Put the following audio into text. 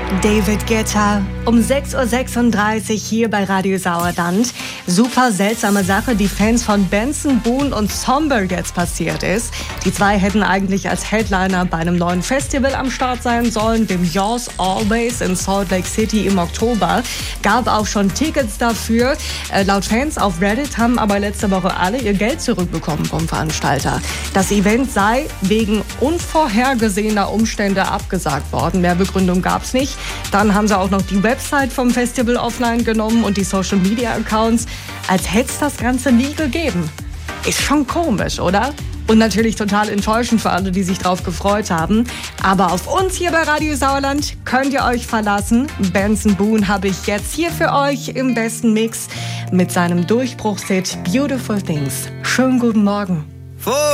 David Guetta um 6:36 Uhr hier bei Radio Sauerland. Super seltsame Sache, die Fans von Benson, Boone und Somber jetzt passiert ist. Die zwei hätten eigentlich als Headliner bei einem neuen Festival am Start sein sollen, dem Yours Always in Salt Lake City im Oktober. Gab auch schon Tickets dafür. Laut Fans auf Reddit haben aber letzte Woche alle ihr Geld zurückbekommen vom Veranstalter. Das Event sei wegen unvorhergesehener Umstände abgesagt worden. Mehr Begründung gab's nicht. Dann haben sie auch noch die Website vom Festival offline genommen und die Social-Media-Accounts, als hätte es das Ganze nie gegeben. Ist schon komisch, oder? Und natürlich total enttäuschend für alle, die sich drauf gefreut haben. Aber auf uns hier bei Radio Sauerland könnt ihr euch verlassen. Benson Boone habe ich jetzt hier für euch im besten Mix mit seinem Durchbruchshit Beautiful Things. Schönen guten Morgen.